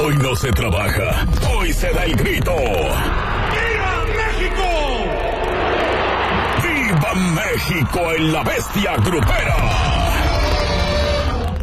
Hoy no se trabaja, hoy se da el grito. ¡Viva México! ¡Viva México en la bestia grupera!